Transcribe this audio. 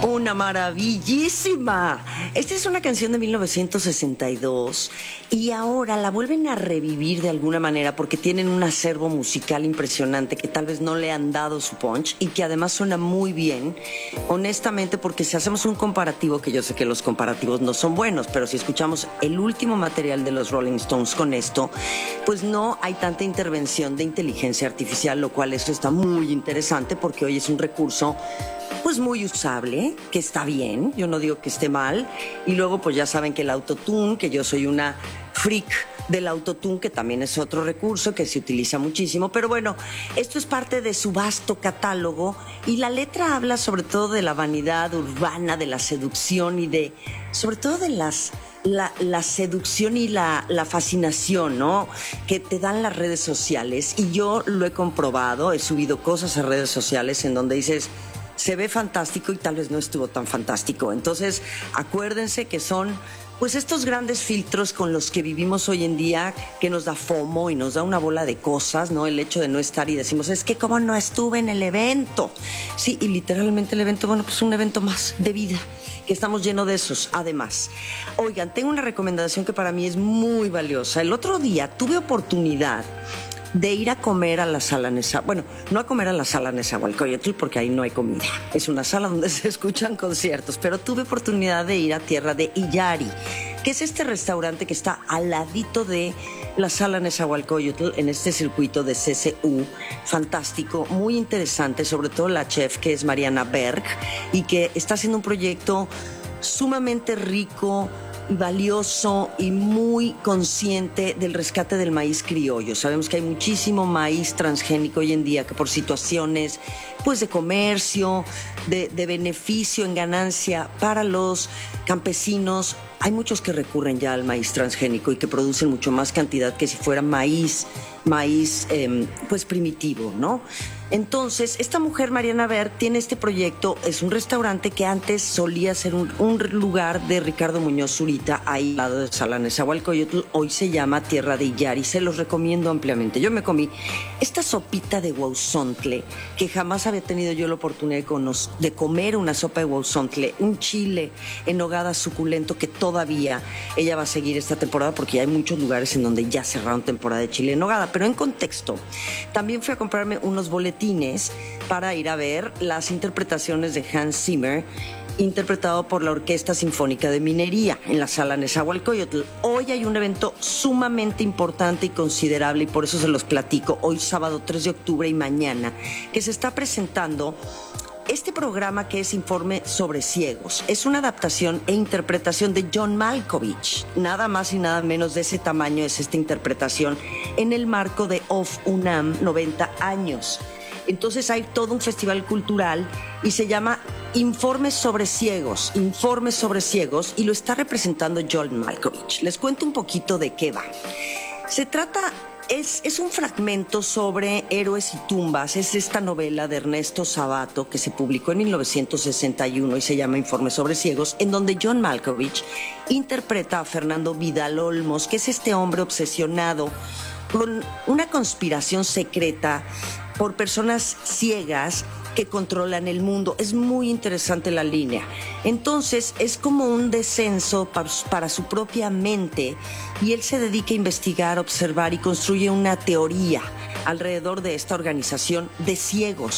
Una maravillísima. Esta es una canción de 1962 y ahora la vuelven a revivir de alguna manera porque tienen un acervo musical impresionante que tal vez no le han dado su punch y que además suena muy bien, honestamente, porque si hacemos un comparativo, que yo sé que los comparativos no son buenos, pero si escuchamos el último material de los Rolling Stones con esto, pues no hay tanta intervención de inteligencia artificial, lo cual eso está muy interesante porque hoy es un recurso pues muy usable, que está bien, yo no digo que esté mal, y luego pues ya saben que el autotune, que yo soy una freak del autotune, que también es otro recurso que se utiliza muchísimo, pero bueno, esto es parte de su vasto catálogo y la letra habla sobre todo de la vanidad urbana, de la seducción y de, sobre todo de la seducción y la fascinación, ¿no?, que te dan las redes sociales. Y yo lo he comprobado, he subido cosas a redes sociales en donde dices, se ve fantástico y tal vez no estuvo tan fantástico. Entonces, acuérdense que son pues estos grandes filtros con los que vivimos hoy en día, que nos da FOMO y nos da una bola de cosas, ¿no? El hecho de no estar y decimos, es que cómo no estuve en el evento. Sí, y literalmente el evento, bueno, pues un evento más de vida, que estamos llenos de esos, además. Oigan, tengo una recomendación que para mí es muy valiosa. El otro día tuve oportunidad de ir a comer a la sala bueno, no a comer a la sala Nezahualcóyotl porque ahí no hay comida, es una sala donde se escuchan conciertos, pero tuve oportunidad de ir a tierra de Illari, que es este restaurante que está al ladito de la sala Nezahualcóyotl en este circuito de CCU, fantástico, muy interesante, sobre todo la chef que es Mariana Berg y que está haciendo un proyecto sumamente rico y valioso y muy consciente del rescate del maíz criollo. Sabemos que hay muchísimo maíz transgénico hoy en día que por situaciones pues de comercio, de beneficio en ganancia para los campesinos, hay muchos que recurren ya al maíz transgénico y que producen mucho más cantidad que si fuera maíz pues primitivo, ¿no? Entonces, esta mujer, Mariana Berg, tiene este proyecto, es un restaurante que antes solía ser un lugar de Ricardo Muñoz Zurita, ahí al lado de Sala Nezahualcóyotl, hoy se llama Tierra de Illari, se los recomiendo ampliamente. Yo me comí esta sopita de huauzontle, que jamás había tenido yo la oportunidad de comer una sopa de huauzontle, un chile en nogada suculento que todavía ella va a seguir esta temporada porque ya hay muchos lugares en donde ya cerraron temporada de chile en nogada, pero en contexto, también fui a comprarme unos boletines para ir a ver las interpretaciones de Hans Zimmer, interpretado por la Orquesta Sinfónica de Minería en la sala Nezahualcóyotl. Hoy hay un evento sumamente importante y considerable y por eso se los platico, hoy sábado 3 de octubre y mañana, que se está presentando este programa que es Informe sobre Ciegos. Es una adaptación e interpretación de John Malkovich. Nada más y nada menos de ese tamaño es esta interpretación en el marco de Off UNAM 90 años. Entonces hay todo un festival cultural y se llama Informes sobre Ciegos, y lo está representando John Malkovich. Les cuento un poquito de qué va. Se trata... Es un fragmento sobre héroes y tumbas. Es esta novela de Ernesto Sabato que se publicó en 1961 y se llama Informes sobre Ciegos, en donde John Malkovich interpreta a Fernando Vidal Olmos, que es este hombre obsesionado con una conspiración secreta por personas ciegas que controlan el mundo. Es muy interesante la línea. Entonces es como un descenso para su propia mente y él se dedica a investigar, observar y construye una teoría alrededor de esta organización de ciegos